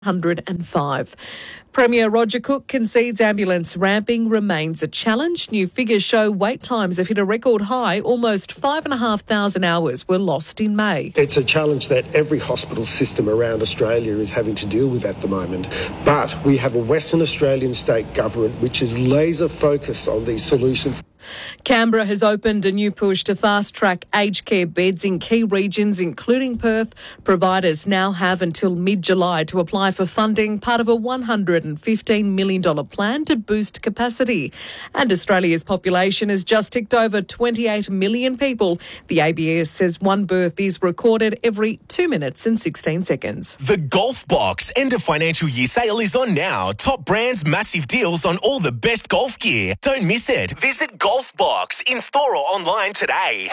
105. Premier Roger Cook concedes ambulance ramping remains a challenge. New figures show wait times have hit a record high. Almost 5,500 hours were lost in May. It's a challenge that every hospital system around Australia is having to deal with at the moment. But we have a Western Australian state government which is laser focused on these solutions. Canberra has opened a new push to fast-track aged care beds in key regions, including Perth. Providers now have until mid-July to apply for funding, part of a $115 million plan to boost capacity. And Australia's population has just ticked over 28 million people. The ABS says one birth is recorded every 2 minutes and 16 seconds. The Golf Box end of financial year sale is on now. Top brands, massive deals on all the best golf gear. Don't miss it. Visit Golf Box in store or online today.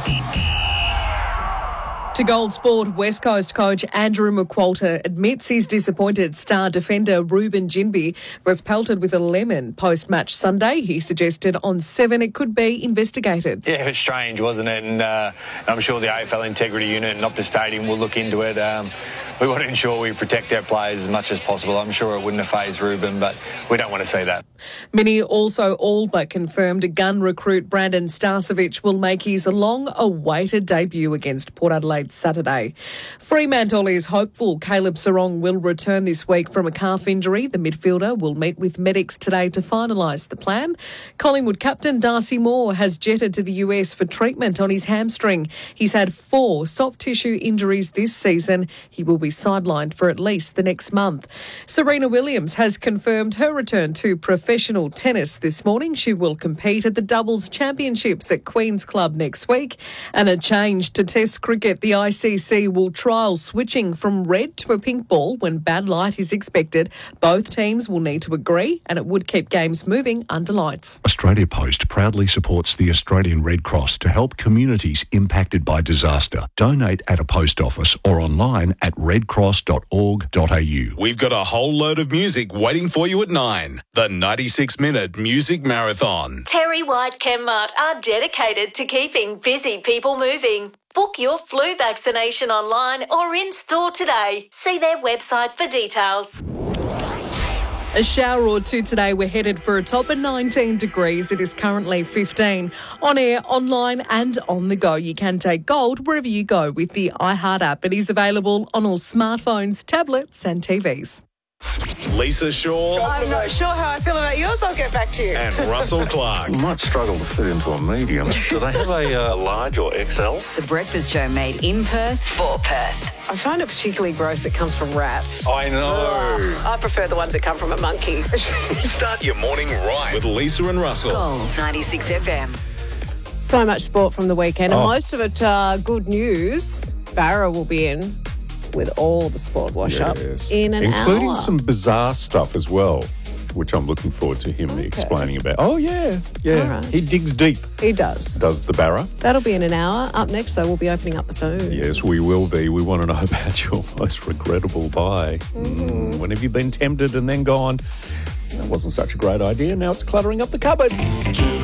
To Gold Sport, West Coast coach Andrew McQualter admits he's disappointed star defender Ruben Ginbey was pelted with a lemon post-match Sunday. He suggested on 7 it could be investigated. Yeah, it was strange, wasn't it? And I'm sure the AFL Integrity Unit and Optus Stadium will look into it. We want to ensure we protect our players as much as possible. I'm sure it wouldn't have fazed Ruben, but we don't want to see that. Many also all but confirmed gun recruit Brandon Starcevich will make his long-awaited debut against Port Adelaide Saturday. Fremantle is hopeful Caleb Sarong will return this week from a calf injury. The midfielder will meet with medics today to finalise the plan. Collingwood captain Darcy Moore has jetted to the US for treatment on his hamstring. He's had 4 soft tissue injuries this season. He will be sidelined for at least the next month. Serena Williams has confirmed her return to professional tennis this morning. She will compete at the Doubles Championships at Queen's Club next week. And a change to Test cricket. The ICC will trial switching from red to a pink ball when bad light is expected. Both teams will need to agree, and it would keep games moving under lights. Australia Post proudly supports the Australian Red Cross to help communities impacted by disaster. Donate at a post office or online at redcross.org.au. We've got a whole load of music waiting for you at 9. The 96-minute music marathon. Terry White Chemmart are dedicated to keeping busy people moving. Book your flu vaccination online or in store today. See their website for details. A shower or two today. We're headed for a top of 19 degrees. It is currently 15. On air, online and on the go. You can take Gold wherever you go with the iHeart app. It is available on all smartphones, tablets and TVs. Lisa Shaw. I'm not sure how I feel about yours. I'll get back to you. And Russell Clark. Might struggle to fit into a medium. Do they have a large or XL? The Breakfast Show made in Perth for Perth. I find it particularly gross. It comes from rats. I know. I prefer the ones that come from a monkey. Start your morning right with Lisa and Russell. Gold 96 FM. So much sport from the weekend, and most of it good news. Barra will be in with all the sport wash-up in an hour. Including some bizarre stuff as well, which I'm looking forward to him explaining about. Oh, yeah. Right. He digs deep. He does. Does the Barra. That'll be in an hour. Up next, though, we'll be opening up the phone. Yes, we will be. We want to know about your most regrettable buy. When have you been tempted and then gone, that wasn't such a great idea, now it's cluttering up the cupboard?